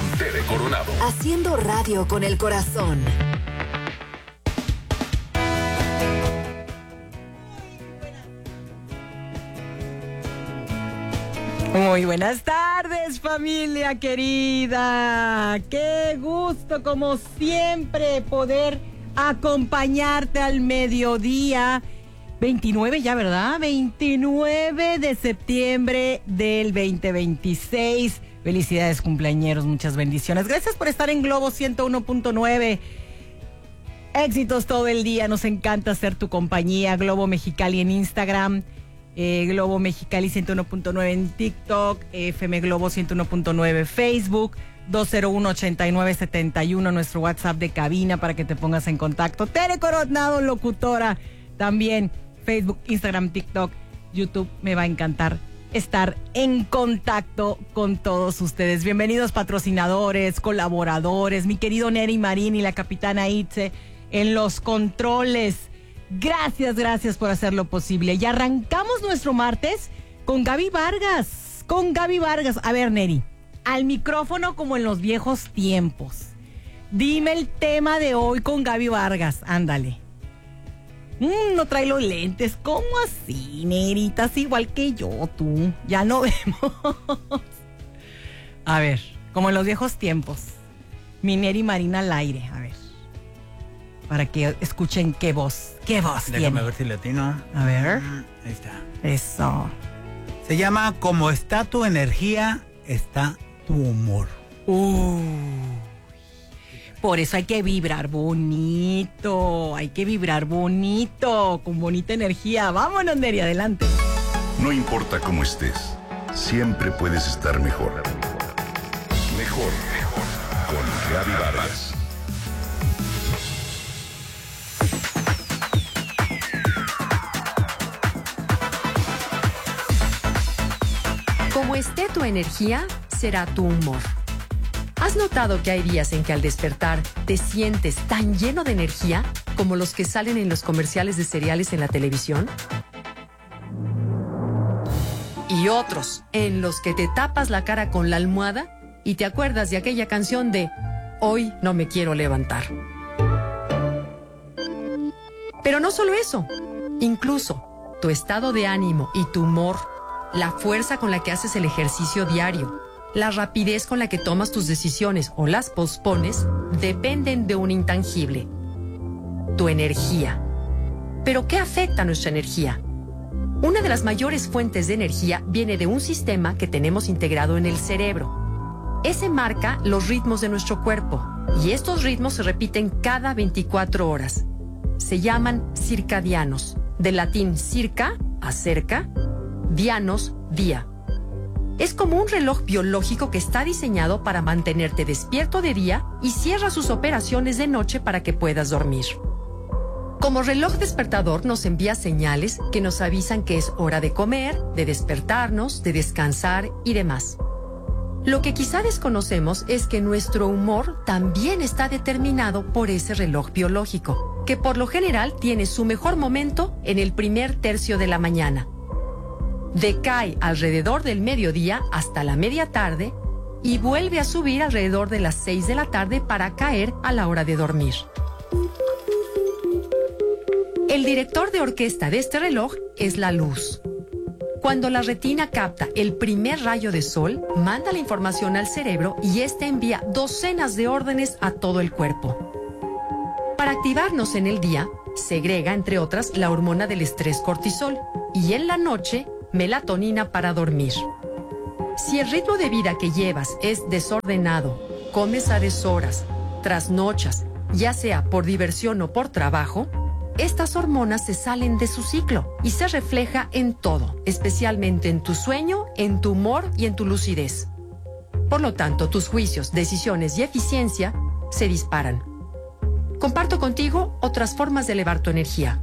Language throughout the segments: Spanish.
Tere Coronado. Haciendo radio con el corazón. Muy buenas tardes, familia querida. Qué gusto, como siempre, poder acompañarte al mediodía. 29 ya, ¿verdad? 29 de septiembre del 2026. Felicidades, cumpleañeros, muchas bendiciones. Gracias por estar en Globo 101.9. Éxitos todo el día, nos encanta ser tu compañía. Globo Mexicali en Instagram, Globo Mexicali 101.9 en TikTok, FM Globo 101.9 Facebook, 201-8971, nuestro WhatsApp de cabina para que te pongas en contacto. Tere Coronado, locutora, también Facebook, Instagram, TikTok, YouTube. Me va a encantar estar en contacto con todos ustedes. Bienvenidos patrocinadores, colaboradores, mi querido Neri Marín y la capitana Itze en los controles. Gracias por hacerlo posible. Y arrancamos nuestro martes con Gaby Vargas. A ver, Neri, al micrófono como en los viejos tiempos. Dime el tema de hoy con Gaby Vargas, ándale. No trae los lentes, ¿cómo así, Nerita? Es igual que yo, tú. Ya no vemos. A ver, como en los viejos tiempos. Mi Neri Marina al aire, a ver. Para que escuchen qué voz tiene. Déjame ver si latino. A ver. Ahí está. Eso. Se llama Como está tu energía, está tu humor. Por eso hay que vibrar bonito, con bonita energía. Vámonos, Neri, adelante. No importa cómo estés, siempre puedes estar mejor. Mejor con Gaby Vargas. Como esté tu energía, será tu humor. ¿Has notado que hay días en que al despertar te sientes tan lleno de energía como los que salen en los comerciales de cereales en la televisión? Y otros en los que te tapas la cara con la almohada y te acuerdas de aquella canción de Hoy no me quiero levantar. Pero no solo eso, incluso tu estado de ánimo y tu humor, la fuerza con la que haces el ejercicio diario, la rapidez con la que tomas tus decisiones o las pospones dependen de un intangible: tu energía. ¿Pero qué afecta nuestra energía? Una de las mayores fuentes de energía viene de un sistema que tenemos integrado en el cerebro. Ese marca los ritmos de nuestro cuerpo y estos ritmos se repiten cada 24 horas. Se llaman circadianos, del latín circa, acerca, dianos, día. Es como un reloj biológico que está diseñado para mantenerte despierto de día y cierra sus operaciones de noche para que puedas dormir. Como reloj despertador nos envía señales que nos avisan que es hora de comer, de despertarnos, de descansar y demás. Lo que quizá desconocemos es que nuestro humor también está determinado por ese reloj biológico, que por lo general tiene su mejor momento en el primer tercio de la mañana. Decae alrededor del mediodía hasta la media tarde y vuelve a subir alrededor de las 6 de la tarde para caer a la hora de dormir. El director de orquesta de este reloj es la luz. Cuando la retina capta el primer rayo de sol, manda la información al cerebro y éste envía docenas de órdenes a todo el cuerpo. Para activarnos en el día, segrega, entre otras, la hormona del estrés cortisol y en la noche, melatonina para dormir. Si el ritmo de vida que llevas es desordenado, comes a deshoras, trasnochas, ya sea por diversión o por trabajo, estas hormonas se salen de su ciclo y se refleja en todo, especialmente en tu sueño, en tu humor y en tu lucidez. Por lo tanto, tus juicios, decisiones y eficiencia se disparan. Comparto contigo otras formas de elevar tu energía.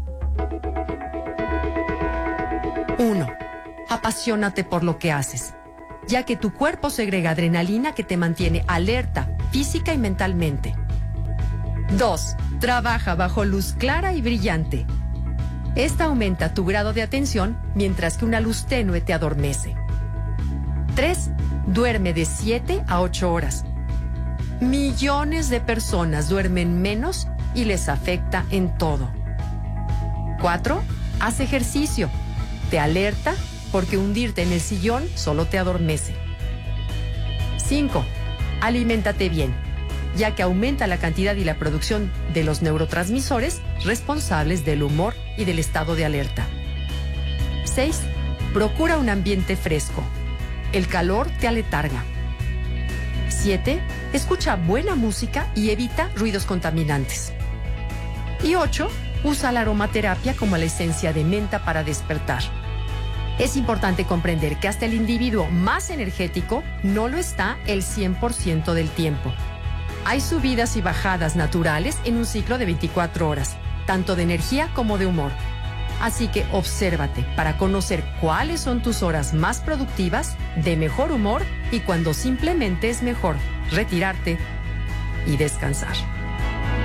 1. Apasionate por lo que haces, ya que tu cuerpo segrega adrenalina que te mantiene alerta, física y mentalmente. 2. Trabaja bajo luz clara y brillante. Esta aumenta tu grado de atención, mientras que una luz tenue te adormece. 3. Duerme de 7 a 8 horas. Millones de personas duermen menos y les afecta en todo. 4. Haz ejercicio. Te alerta porque hundirte en el sillón solo te adormece. 5. Aliméntate bien, ya que aumenta la cantidad y la producción de los neurotransmisores responsables del humor y del estado de alerta. 6. Procura un ambiente fresco. El calor te aletarga. 7. Escucha buena música y evita ruidos contaminantes. Y 8. Usa la aromaterapia como la esencia de menta para despertar. Es importante comprender que hasta el individuo más energético no lo está el 100% del tiempo. Hay subidas y bajadas naturales en un ciclo de 24 horas, tanto de energía como de humor. Así que obsérvate para conocer cuáles son tus horas más productivas, de mejor humor y cuando simplemente es mejor retirarte y descansar.